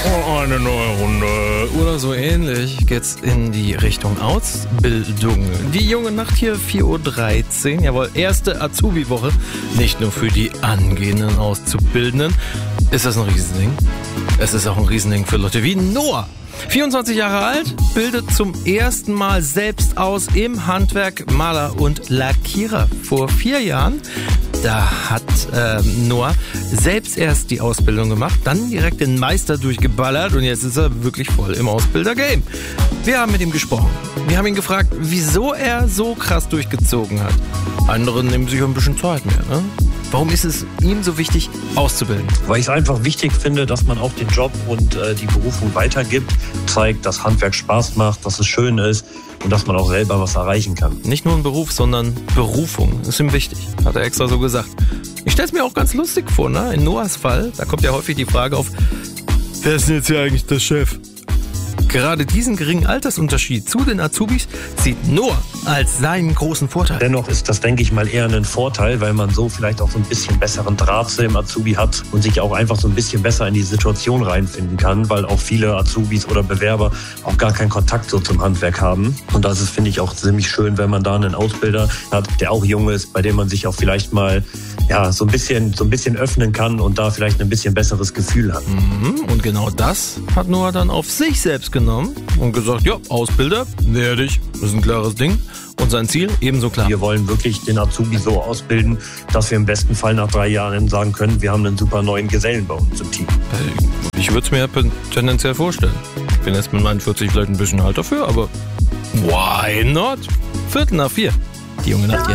Eine neue Runde. Oder so ähnlich geht's in die Richtung Ausbildung. Die junge Nacht hier, 4.13 Uhr. Jawohl, erste Azubi-Woche. Nicht nur für die angehenden Auszubildenden. Ist das ein Riesending? Es ist auch ein Riesending für Leute wie Noah. 24 Jahre alt, bildet zum ersten Mal selbst aus im Handwerk Maler und Lackierer. Vor 4 Jahren, da hat Noah selbst erst die Ausbildung gemacht, dann direkt den Meister durchgeballert und jetzt ist er wirklich voll im Ausbilder-Game. Wir haben mit ihm gesprochen. Wir haben ihn gefragt, wieso er so krass durchgezogen hat. Andere nehmen sich ein bisschen Zeit mehr, ne? Warum ist es ihm so wichtig, auszubilden? Weil ich es einfach wichtig finde, dass man auch den Job und die Berufung weitergibt, zeigt, dass Handwerk Spaß macht, dass es schön ist und dass man auch selber was erreichen kann. Nicht nur ein Beruf, sondern Berufung ist ihm wichtig, hat er extra so gesagt. Ich stelle es mir auch ganz lustig vor, ne? In Noahs Fall, da kommt ja häufig die Frage auf, wer ist denn jetzt hier eigentlich der Chef? Gerade diesen geringen Altersunterschied zu den Azubis sieht Noah als seinen großen Vorteil. Dennoch ist das, denke ich mal, eher ein Vorteil, weil man so vielleicht auch so ein bisschen besseren Draht zu dem Azubi hat und sich auch einfach so ein bisschen besser in die Situation reinfinden kann, weil auch viele Azubis oder Bewerber auch gar keinen Kontakt so zum Handwerk haben. Und das ist, finde ich, auch ziemlich schön, wenn man da einen Ausbilder hat, der auch jung ist, bei dem man sich auch vielleicht mal so ein bisschen öffnen kann und da vielleicht ein bisschen besseres Gefühl hat. Und genau das hat Noah dann auf sich selbst genommen und gesagt, ja, Ausbilder werde ich. Das ist ein klares Ding. Und sein Ziel ebenso klar. Wir wollen wirklich den Azubi so ausbilden, dass wir im besten Fall nach 3 Jahren sagen können, wir haben einen super neuen Gesellen bei uns im Team. Ich würde es mir tendenziell vorstellen. Ich bin jetzt mit meinen 40 vielleicht ein bisschen alt dafür, aber why not? 4:45. Die junge Nacht hier.